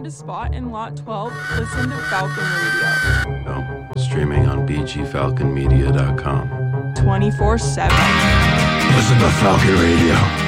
find a spot in Lot 12, listen to Falcon Radio. Oh, streaming on bgfalconmedia.com. 24/7. Listen to Falcon Radio.